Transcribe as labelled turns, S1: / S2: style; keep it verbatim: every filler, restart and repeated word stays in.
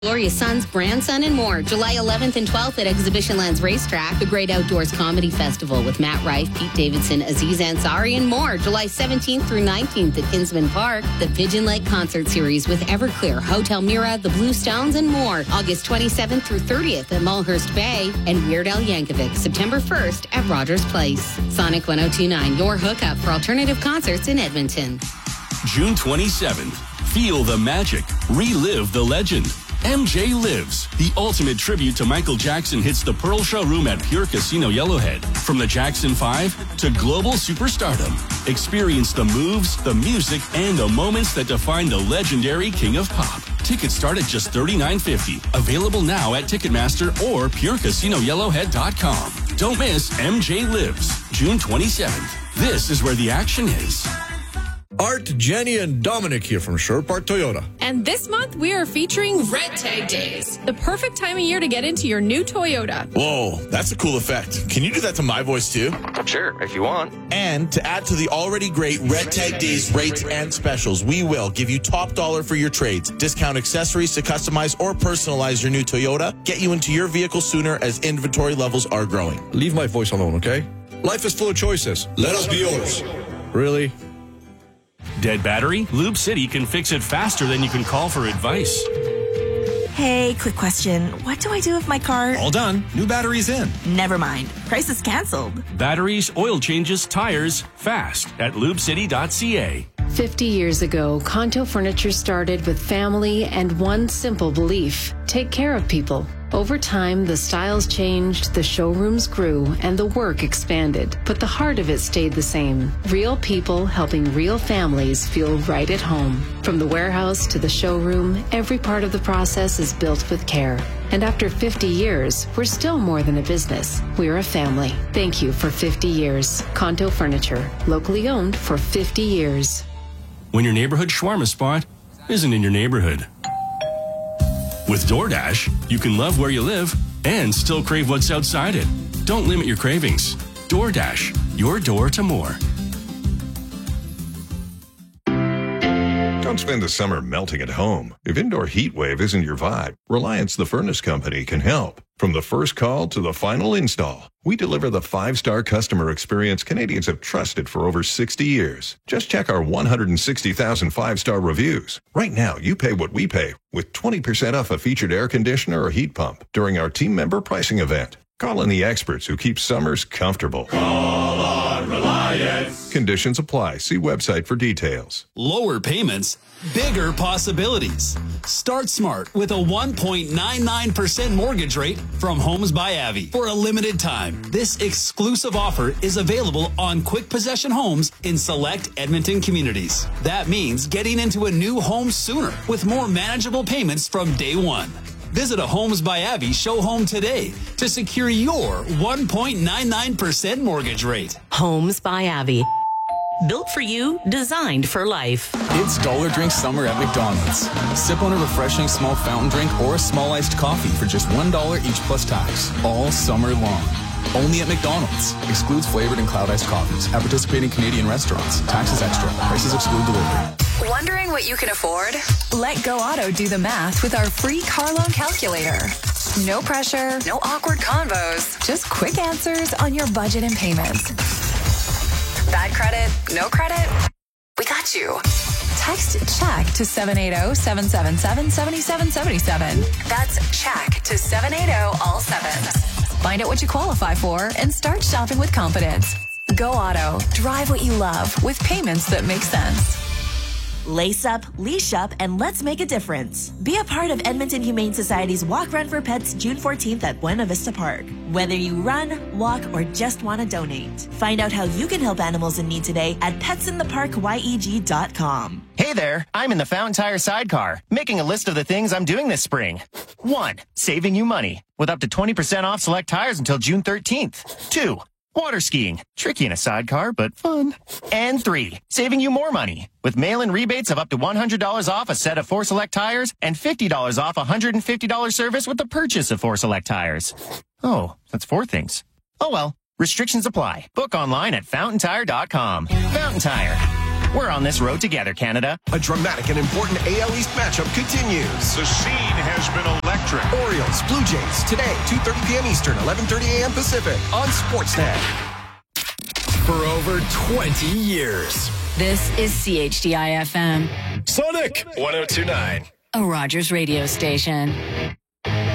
S1: Gloria Sons, Grandson, and more. July eleventh and twelfth at Exhibition Lands Racetrack. The Great Outdoors Comedy Festival with Matt Rife, Pete Davidson, Aziz Ansari, and more. July seventeenth through nineteenth at Kinsman Park. The Pigeon Lake Concert Series with Everclear, Hotel Mira, The Blue Stones, and more. August twenty-seventh through thirtieth at Mulhurst Bay. And Weird Al Yankovic, September first at Rogers Place. Sonic one oh two point nine, your hookup for alternative concerts in Edmonton.
S2: June twenty-seventh. Feel the magic. Relive the legend. M J Lives, the ultimate tribute to Michael Jackson, hits the Pearl Showroom at Pure Casino Yellowhead. From the Jackson five to global superstardom. Experience the moves, the music, and the moments that define the legendary King of Pop. Tickets start at just thirty-nine fifty. Available now at Ticketmaster or pure casino yellowhead dot com. Don't miss M J Lives, June twenty-seventh. This is where the action is.
S3: Art, Jenny, and Dominic here from Sherwood Park Toyota.
S4: And this month, we are featuring Red Tag Days, the perfect time of year to get into your new Toyota.
S3: Whoa, that's a cool effect. Can you do that to my voice, too?
S5: Sure, if you want.
S3: And to add to the already great Red Tag Days rates and specials, we will give you top dollar for your trades, discount accessories to customize or personalize your new Toyota, get you into your vehicle sooner as inventory levels are growing.
S6: Leave my voice alone, okay? Life is full of choices. Let us be yours. Really?
S2: Dead battery? Lube City can fix it faster than you can call for advice.
S7: Hey, quick question. What do I do if my car...
S8: All done. New battery's in.
S7: Never mind. Price is canceled.
S2: Batteries, oil changes, tires, fast at lube city dot c a.
S9: fifty years ago, Conto Furniture started with family and one simple belief: take care of people. Over time, the styles changed, the showrooms grew, and the work expanded. But the heart of it stayed the same. Real people helping real families feel right at home. From the warehouse to the showroom, every part of the process is built with care. And after fifty years, we're still more than a business. We're a family. Thank you for fifty years. Conto Furniture, locally owned for fifty years.
S2: When your neighborhood shawarma spot isn't in your neighborhood. With DoorDash, you can love where you live and still crave what's outside it. Don't limit your cravings. DoorDash, your door to more.
S10: Don't spend the summer melting at home. If indoor heat wave isn't your vibe, Reliance the Furnace Company can help. From the first call to the final install, we deliver the five-star customer experience Canadians have trusted for over sixty years. Just check our one hundred sixty thousand five-star reviews. Right now, you pay what we pay with twenty percent off a featured air conditioner or heat pump during our team member pricing event. Call in the experts who keep summers comfortable.
S11: Call on Reliance.
S10: Conditions apply. See website for details.
S12: Lower payments, bigger possibilities. Start smart with a one point nine nine percent mortgage rate from Homes by Avi. For a limited time, this exclusive offer is available on quick possession homes in select Edmonton communities. That means getting into a new home sooner with more manageable payments from day one. Visit a Homes by Avi show home today to secure your one point nine nine percent mortgage rate.
S13: Homes by Avi. Built for you, designed for life.
S8: It's Dollar Drink Summer at McDonald's. Sip on a refreshing small fountain drink or a small iced coffee for just one dollar each plus tax. All summer long. Only at McDonald's. Excludes flavored and cloud iced coffees. At participating Canadian restaurants. Taxes extra. Prices exclude delivery.
S14: Wondering what you can afford? Let Go Auto do the math with our free car loan calculator. No pressure, no awkward convos, just quick answers on your budget and payments. Bad credit, no credit? We got you. Text CHECK to seven eight zero, seven seven seven, seven seven seven seven. That's CHECK to seven eight zero, all sevens. Find out what you qualify for and start shopping with confidence. Go Auto. Drive what you love with payments that make sense.
S7: Lace up, leash up, and let's make a difference. Be a part of Edmonton Humane Society's Walk Run for Pets June fourteenth at Buena Vista Park. Whether you run, walk, or just want to donate, find out how you can help animals in need today at pets in the park y e g dot com.
S15: Hey there, I'm in the Fountain Tire sidecar, making a list of the things I'm doing this spring. One, saving you money, with up to twenty percent off select tires until June thirteenth. Two, water skiing. Tricky in a sidecar, but fun. And three, saving you more money with mail-in rebates of up to one hundred dollars off a set of four select tires and fifty dollars off a one hundred fifty dollars service with the purchase of four select tires. Oh, that's four things. Oh well, restrictions apply. Book online at fountain tire dot com. Fountain Tire. We're on this road together, Canada.
S5: A dramatic and important A L East matchup continues.
S16: The scene has been electric.
S5: Orioles, Blue Jays, today, two thirty p.m. Eastern, eleven thirty a.m. Pacific, on Sportsnet.
S17: For over twenty years.
S18: This is C H D I F M.
S17: Sonic one oh two point nine.
S18: A Rogers radio station.